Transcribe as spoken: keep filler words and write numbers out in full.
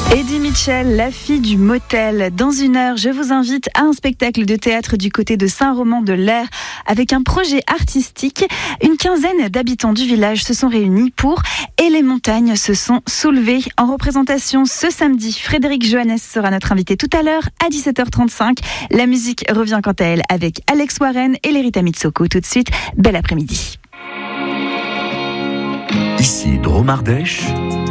Eddie Mitchell, la fille du motel. Dans une heure, je vous invite à un spectacle de théâtre du côté de Saint-Roman-de-l'Air avec un projet artistique. Une quinzaine d'habitants du village se sont réunis pour « Et les montagnes se sont soulevées ». En représentation ce samedi, Frédéric Johannes sera notre invité tout à l'heure à dix-sept heures trente-cinq. La musique revient quant à elle avec Alex Warren et Lerita Mitsoko. Tout de suite, bel après-midi. Ici Drôme Ardèche,